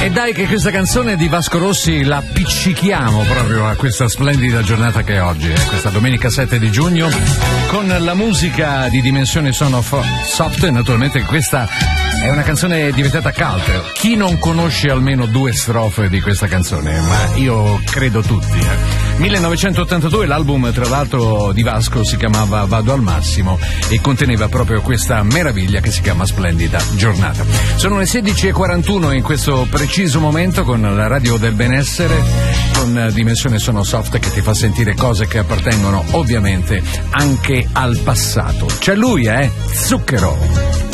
E dai che questa canzone di Vasco Rossi la appiccichiamo proprio a questa splendida giornata che è oggi, questa domenica 7 di giugno, con la musica di Dimensione Soft. Naturalmente questa è una canzone diventata cult. Chi non conosce almeno 2 strofe di questa canzone? Ma io credo tutti. 1982 l'album tra l'altro di Vasco si chiamava Vado al massimo e conteneva proprio questa meraviglia che si chiama Splendida giornata. Sono le 16:41 in questo preciso momento con la radio del benessere, con Dimensione Soft che ti fa sentire cose che appartengono ovviamente anche al passato. C'è lui, Zucchero.